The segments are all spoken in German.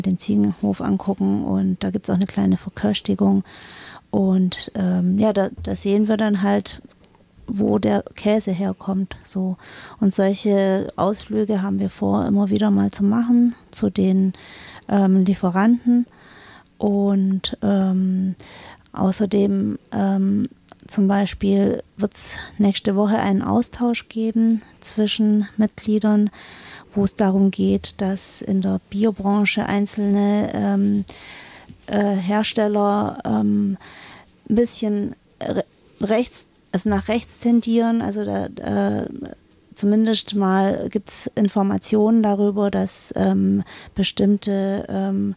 den Ziegenhof angucken und da gibt es auch eine kleine Verköstigung. Und da sehen wir dann halt, wo der Käse herkommt. So. Und solche Ausflüge haben wir vor, immer wieder mal zu machen zu den Lieferanten. Und außerdem zum Beispiel wird es nächste Woche einen Austausch geben zwischen Mitgliedern, wo es darum geht, dass in der Biobranche einzelne Hersteller ein bisschen nach rechts tendieren. Also zumindest mal gibt es Informationen darüber, dass bestimmte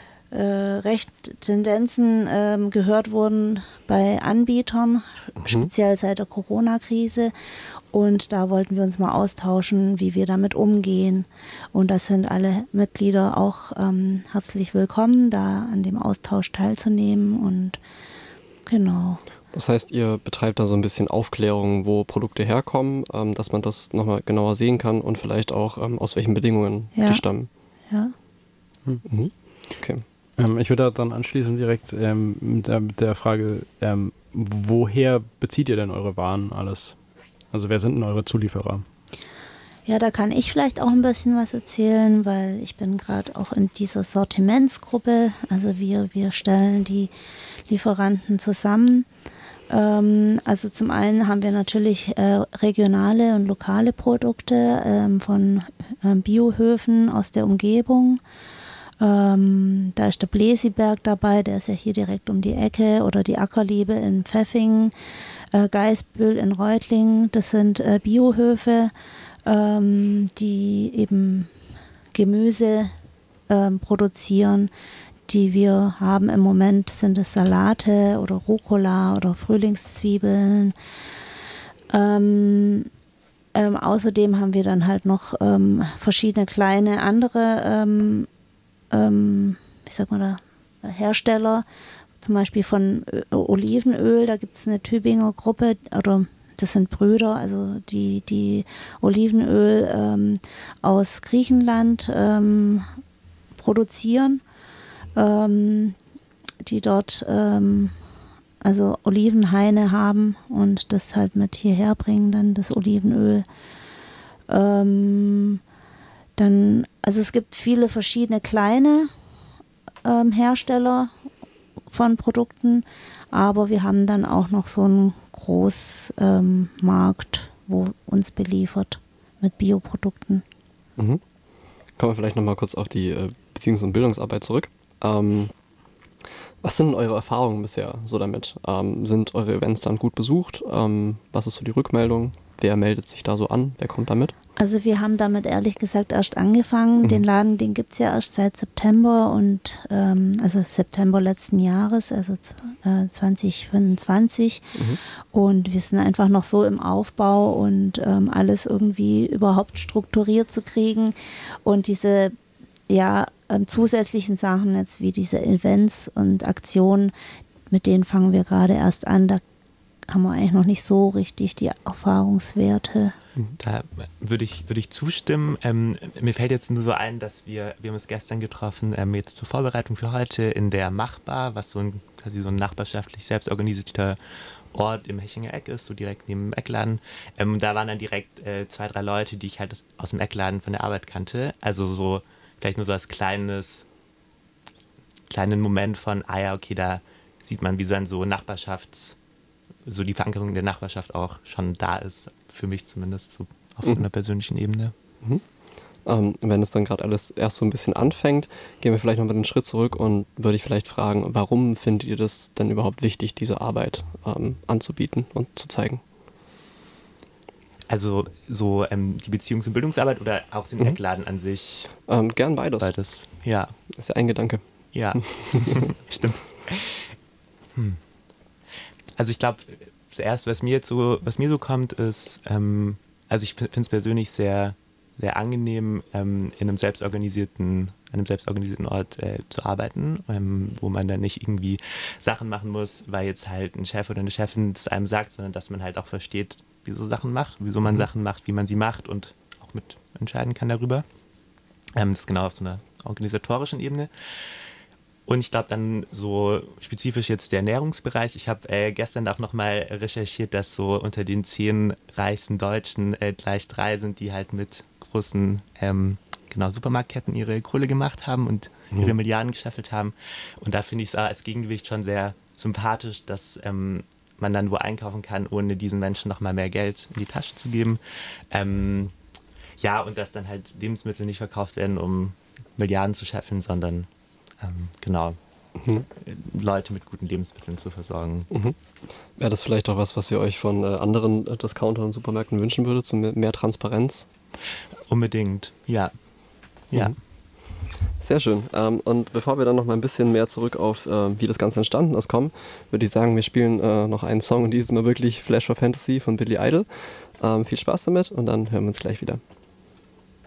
Rechtstendenzen gehört wurden bei Anbietern, speziell seit der Corona-Krise. Und da wollten wir uns mal austauschen, wie wir damit umgehen. Und das sind alle Mitglieder auch herzlich willkommen, da an dem Austausch teilzunehmen. Und genau. Das heißt, ihr betreibt da so ein bisschen Aufklärung, wo Produkte herkommen, dass man das nochmal genauer sehen kann und vielleicht auch aus welchen Bedingungen die stammen. Ja. Mhm. Okay. Ich würde dann anschließen direkt mit der Frage, woher bezieht ihr denn eure Waren alles? Also wer sind denn eure Zulieferer? Ja, da kann ich vielleicht auch ein bisschen was erzählen, weil ich bin gerade auch in dieser Sortimentsgruppe. Also wir stellen die Lieferanten zusammen. Also zum einen haben wir natürlich regionale und lokale Produkte von Biohöfen aus der Umgebung. Da ist der Blesiberg dabei, der ist ja hier direkt um die Ecke, oder die Ackerliebe in Pfeffing, Geißbühl in Reutlingen. Das sind Biohöfe, die eben Gemüse produzieren, die wir haben. Im Moment sind es Salate oder Rucola oder Frühlingszwiebeln. Außerdem haben wir dann halt noch verschiedene kleine andere Hersteller, zum Beispiel von Olivenöl. Da gibt es eine Tübinger Gruppe, oder das sind Brüder, also die Olivenöl aus Griechenland produzieren, die dort also Olivenhaine haben und das halt mit hierher bringen, dann das Olivenöl. Dann, also es gibt viele verschiedene kleine Hersteller von Produkten, aber wir haben dann auch noch so einen Großmarkt, wo uns beliefert mit Bioprodukten. Mhm. Kommen wir vielleicht nochmal kurz auf die Beziehungs- und Bildungsarbeit zurück. Was sind eure Erfahrungen bisher so damit? Sind eure Events dann gut besucht? Was ist so die Rückmeldung? Wer meldet sich da so an? Wer kommt damit? Also wir haben damit ehrlich gesagt erst angefangen. Den Laden, den gibt es ja erst seit September und also September letzten Jahres, also 2025. Und wir sind einfach noch so im Aufbau und alles irgendwie überhaupt strukturiert zu kriegen. Und diese zusätzlichen Sachen jetzt wie diese Events und Aktionen, mit denen fangen wir gerade erst an. Da haben wir eigentlich noch nicht so richtig die Erfahrungswerte. Da würde ich zustimmen. Mir fällt jetzt nur so ein, dass wir haben uns gestern getroffen, jetzt zur Vorbereitung für heute in der Machbar, was quasi so ein nachbarschaftlich selbst organisierter Ort im Hechinger Eck ist, so direkt neben dem Eckladen. Da waren dann direkt 2, 3 Leute, die ich halt aus dem Eckladen von der Arbeit kannte. Also so vielleicht nur so als kleinen Moment von, okay, da sieht man, wie so so die Verankerung der Nachbarschaft auch schon da ist, für mich zumindest, so auf so einer persönlichen Ebene. Wenn es dann gerade alles erst so ein bisschen anfängt, gehen wir vielleicht noch mal einen Schritt zurück und würde ich vielleicht fragen, warum findet ihr das denn überhaupt wichtig, diese Arbeit anzubieten und zu zeigen? Also so die Beziehungs- und Bildungsarbeit oder auch den Eckladen an sich? Gern beides. Beides, ja. Ist ja ein Gedanke. Ja, stimmt. Also ich glaube, das Erste, was mir so kommt, ist, also ich finde es persönlich sehr, sehr angenehm, in einem selbstorganisierten Ort zu arbeiten, wo man dann nicht irgendwie Sachen machen muss, weil jetzt halt ein Chef oder eine Chefin das einem sagt, sondern dass man halt auch versteht, wieso man Sachen macht, wie man sie macht und auch mit entscheiden kann darüber. Das ist genau auf so organisatorischen Ebene. Und ich glaube dann so spezifisch jetzt der Ernährungsbereich. Ich habe gestern auch nochmal recherchiert, dass so unter den 10 reichsten Deutschen gleich 3 sind, die halt mit großen Supermarktketten ihre Kohle gemacht haben und ihre Milliarden gescheffelt haben. Und da finde ich es als Gegengewicht schon sehr sympathisch, dass man dann wo einkaufen kann, ohne diesen Menschen nochmal mehr Geld in die Tasche zu geben. Und dass dann halt Lebensmittel nicht verkauft werden, um Milliarden zu scheffeln, sondern Leute mit guten Lebensmitteln zu versorgen. Wäre das vielleicht auch was ihr euch von anderen Discountern und Supermärkten wünschen würdet, so mehr Transparenz? Unbedingt, ja. Sehr schön. Und bevor wir dann noch mal ein bisschen mehr zurück auf, wie das Ganze entstanden ist, kommen, würde ich sagen, wir spielen noch einen Song und dieses Mal wirklich Flash for Fantasy von Billy Idol. Viel Spaß damit und dann hören wir uns gleich wieder.